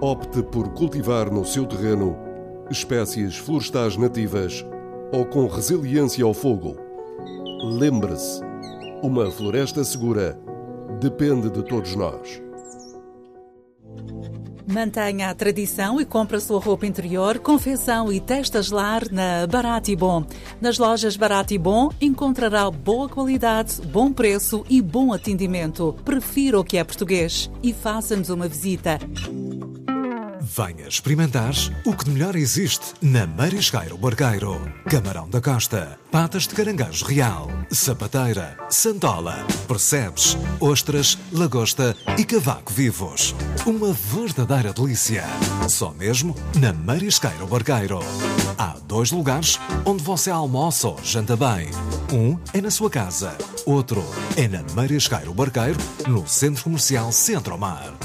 Opte por cultivar no seu terreno espécies florestais nativas ou com resiliência ao fogo. Lembre-se, uma floresta segura depende de todos nós. Mantenha a tradição e compre a sua roupa interior, confecção e testas lar na Barato e Bom. Nas lojas Barato e Bom encontrará boa qualidade, bom preço e bom atendimento. Prefira o que é português e faça-nos uma visita. Venha experimentar o que de melhor existe na Marisqueiro Barqueiro. Camarão da Costa, patas de caranguejo real, sapateira, santola, percebes, ostras, lagosta e cavaco vivos. Uma verdadeira delícia. Só mesmo na Marisqueiro Barqueiro. Há 2 lugares onde você almoça ou janta bem. Um é na sua casa, outro é na Marisqueiro Barqueiro, no Centro Comercial Centro-Mar.